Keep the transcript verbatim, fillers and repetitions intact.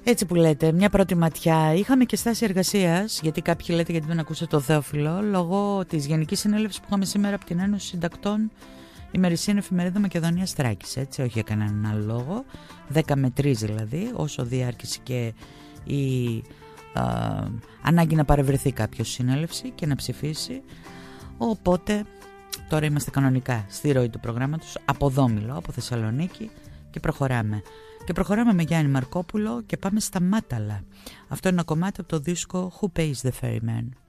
Έτσι που λέτε, μια πρώτη ματιά. Είχαμε και στάση εργασίας, γιατί κάποιοι λέτε γιατί δεν ακούσατε το Θεόφιλο, λόγω της Γενικής Συνέλευσης που είχαμε σήμερα από την Ένωση Συντακτών ημερησίων εφημερίδα Μακεδονίας Θράκης. Έτσι, όχι για κανέναν άλλο λόγο. δέκα με τρία δηλαδή, όσο διάρκησε και η α, ανάγκη να παρευρεθεί κάποιος συνέλευση και να ψηφίσει. Οπότε τώρα είμαστε κανονικά στη ροή του προγράμματος, από Δόμηλο, από Θεσσαλονίκη, και προχωράμε. Και προχωράμε με Γιάννη Μαρκόπουλο και πάμε στα Μάταλα. Αυτό είναι ένα κομμάτι από το δίσκο Who Pays the Ferryman.